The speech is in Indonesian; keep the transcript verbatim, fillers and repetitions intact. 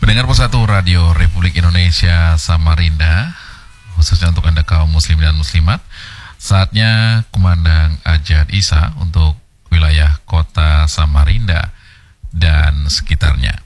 Pendengar Persatu Radio Republik Indonesia Samarinda, khususnya untuk Anda kaum muslim dan muslimat, saatnya kumandang Ajad Isa untuk wilayah kota Samarinda dan sekitarnya.